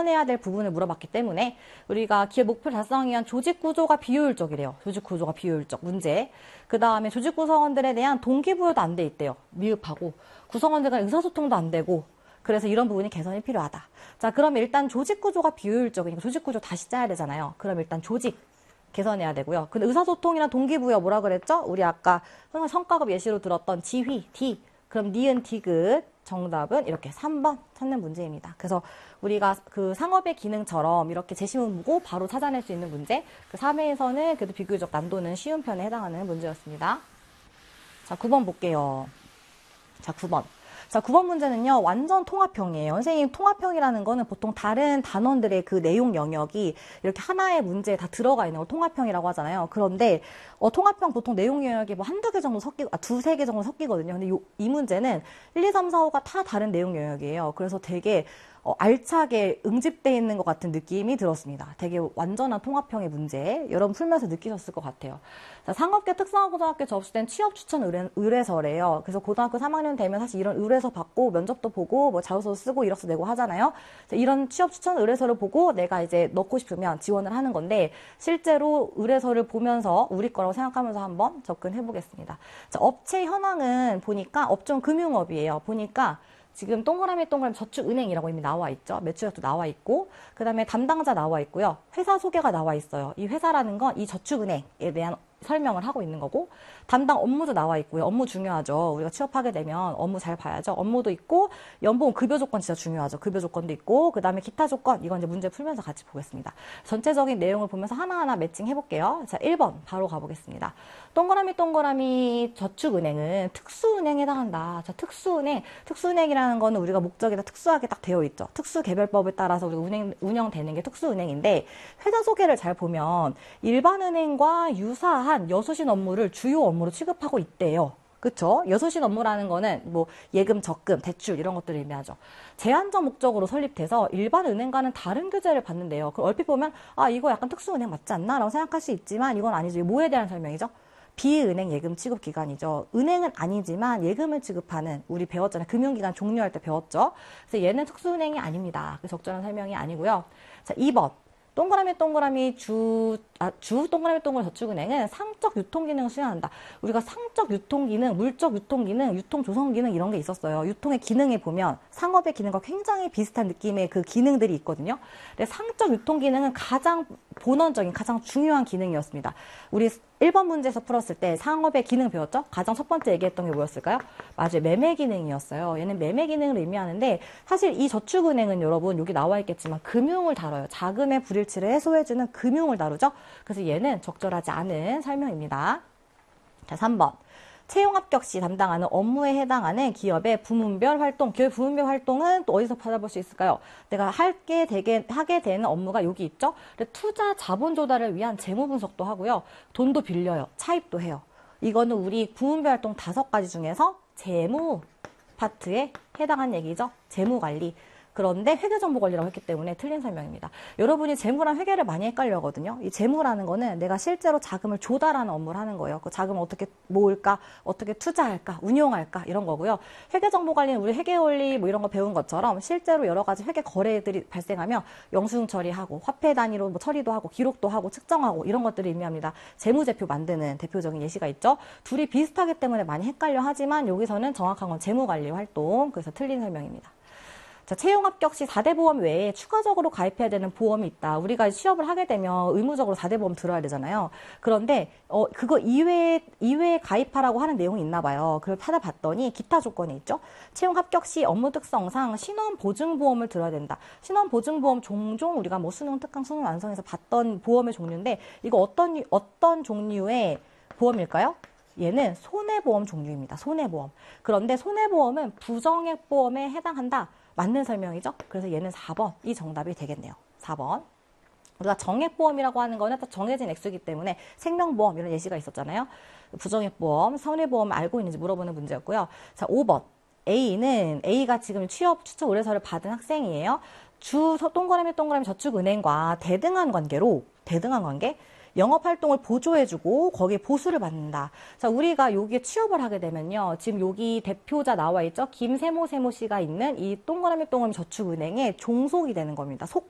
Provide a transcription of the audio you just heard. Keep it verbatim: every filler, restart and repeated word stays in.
개선해야 될 부분을 물어봤기 때문에 우리가 기업 목표 달성하기 위한 조직 구조가 비효율적이래요. 조직 구조가 비효율적 문제. 그 다음에 조직 구성원들에 대한 동기부여도 안 돼 있대요. 미흡하고 구성원들 간 의사소통도 안 되고 그래서 이런 부분이 개선이 필요하다. 자, 그럼 일단 조직 구조가 비효율적이니까 조직 구조 다시 짜야 되잖아요. 그럼 일단 조직 개선해야 되고요. 근데 의사소통이나 동기부여 뭐라 그랬죠? 우리 아까 성과급 예시로 들었던 지휘, D. 그럼 니은 디귿 정답은 이렇게 삼 번 찾는 문제입니다. 그래서 우리가 그 상업의 기능처럼 이렇게 제시문 보고 바로 찾아낼 수 있는 문제. 그 삼 회에서는 그래도 비교적 난도는 쉬운 편에 해당하는 문제였습니다. 자, 구 번 볼게요. 자, 구 번. 자, 구 번 문제는요, 완전 통합형이에요. 선생님, 통합형이라는 거는 보통 다른 단원들의 그 내용 영역이 이렇게 하나의 문제에 다 들어가 있는 걸 통합형이라고 하잖아요. 그런데, 어, 통합형 보통 내용 영역이 뭐 한두 개 정도 섞이고, 아, 두세 개 정도 섞이거든요. 근데 요, 이 문제는 일, 이, 삼, 사, 오가 다 다른 내용 영역이에요. 그래서 되게, 어, 알차게 응집되어 있는 것 같은 느낌이 들었습니다. 되게 완전한 통합형의 문제. 여러분 풀면서 느끼셨을 것 같아요. 자, 상업계 특성화고등학교 접수된 취업 추천 의뢰, 의뢰서래요. 그래서 고등학교 삼 학년 되면 사실 이런 의뢰서 받고 면접도 보고 뭐 자소서 쓰고 이력서 내고 하잖아요. 자, 이런 취업 추천 의뢰서를 보고 내가 이제 넣고 싶으면 지원을 하는 건데 실제로 의뢰서를 보면서 우리 거라고 생각하면서 한번 접근해 보겠습니다. 자, 업체 현황은 보니까 업종 금융업이에요. 보니까 지금 동그라미 동그라미 저축은행이라고 이미 나와 있죠. 매출액도 나와 있고 그 다음에 담당자 나와 있고요. 회사 소개가 나와 있어요. 이 회사라는 건 이 저축은행에 대한 설명을 하고 있는 거고 담당 업무도 나와 있고요. 업무 중요하죠. 우리가 취업하게 되면 업무 잘 봐야죠. 업무도 있고 연봉 급여 조건 진짜 중요하죠. 급여 조건도 있고 그 다음에 기타 조건 이건 이제 문제 풀면서 같이 보겠습니다. 전체적인 내용을 보면서 하나하나 매칭 해볼게요. 자, 일 번 바로 가보겠습니다. 동그라미 동그라미 저축은행은 특수은행에 해당한다. 자, 특수은행 특수은행이라는 거는 우리가 목적에다 특수하게 딱 되어 있죠. 특수개별법에 따라서 우리가 운행, 운영되는 게 특수은행인데 회사 소개를 잘 보면 일반은행과 유사한 여소신 업무를 주요 업무로 취급하고 있대요. 그쵸? 여소신 업무라는 거는 뭐 예금, 적금, 대출 이런 것들을 의미하죠. 제한적 목적으로 설립돼서 일반 은행과는 다른 규제를 받는데요. 그럼 얼핏 보면 아 이거 약간 특수은행 맞지 않나? 라고 생각할 수 있지만 이건 아니죠. 뭐에 대한 설명이죠? 비은행 예금 취급 기관이죠. 은행은 아니지만 예금을 취급하는 우리 배웠잖아요. 금융기관 종료할 때 배웠죠. 그래서 얘는 특수은행이 아닙니다. 그 적절한 설명이 아니고요. 자, 이 번. 동그라미 동그라미 주, 아, 주 동그라미 동그라미 저축은행은 상적 유통기능을 수행한다. 우리가 상적 유통기능, 물적 유통기능, 유통조성기능 이런 게 있었어요. 유통의 기능에 보면 상업의 기능과 굉장히 비슷한 느낌의 그 기능들이 있거든요. 근데 상적 유통기능은 가장 본원적인, 가장 중요한 기능이었습니다. 우리 일 번 문제에서 풀었을 때 상업의 기능 배웠죠? 가장 첫 번째 얘기했던 게 뭐였을까요? 맞아요. 매매 기능이었어요. 얘는 매매 기능을 의미하는데 사실 이 저축은행은 여러분 여기 나와 있겠지만 금융을 다뤄요. 자금의 불일치를 해소해주는 금융을 다루죠. 그래서 얘는 적절하지 않은 설명입니다. 자, 삼 번. 채용 합격 시 담당하는 업무에 해당하는 기업의 부문별 활동. 기업의 부문별 활동은 또 어디서 받아볼 수 있을까요? 내가 할게 되게 하게 되는 업무가 여기 있죠. 투자 자본 조달을 위한 재무 분석도 하고요. 돈도 빌려요. 차입도 해요. 이거는 우리 부문별 활동 다섯 가지 중에서 재무 파트에 해당한 얘기죠. 재무 관리. 그런데 회계정보관리라고 했기 때문에 틀린 설명입니다. 여러분이 재무랑 회계를 많이 헷갈려 하거든요. 이 재무라는 거는 내가 실제로 자금을 조달하는 업무를 하는 거예요. 그 자금을 어떻게 모을까, 어떻게 투자할까, 운용할까 이런 거고요. 회계정보관리는 우리 회계원리 뭐 이런 거 배운 것처럼 실제로 여러 가지 회계 거래들이 발생하면 영수증 처리하고 화폐 단위로 뭐 처리도 하고 기록도 하고 측정하고 이런 것들을 의미합니다. 재무제표 만드는 대표적인 예시가 있죠. 둘이 비슷하기 때문에 많이 헷갈려 하지만 여기서는 정확한 건 재무관리 활동, 그래서 틀린 설명입니다. 자, 채용 합격 시 사 대 보험 외에 추가적으로 가입해야 되는 보험이 있다. 우리가 취업을 하게 되면 의무적으로 사 대 보험 들어야 되잖아요. 그런데 어 그거 이외에 이외에 가입하라고 하는 내용이 있나 봐요. 그걸 찾아봤더니 기타 조건이 있죠. 채용 합격 시 업무 특성상 신원 보증 보험을 들어야 된다. 신원 보증 보험 종종 우리가 뭐 수능 특강 수능 완성에서 봤던 보험의 종류인데 이거 어떤 어떤 종류의 보험일까요? 얘는 손해보험 종류입니다. 손해보험. 그런데 손해보험은 부정액보험에 해당한다. 맞는 설명이죠? 그래서 얘는 사 번이 정답이 되겠네요. 사 번. 우리가 정액보험이라고 하는 거는 또 정해진 액수이기 때문에 생명보험 이런 예시가 있었잖아요. 부정액보험, 손해보험 알고 있는지 물어보는 문제였고요. 자, 오 번. A는 A가 지금 취업 추천 의뢰서를 받은 학생이에요. 주 동그라미 동그라미 저축은행과 대등한 관계로 대등한 관계? 영업활동을 보조해주고 거기에 보수를 받는다. 자, 우리가 여기에 취업을 하게 되면요. 지금 여기 대표자 나와 있죠. 김세모 세모 씨가 있는 이 동그라미 동그라미 저축은행에 종속이 되는 겁니다. 속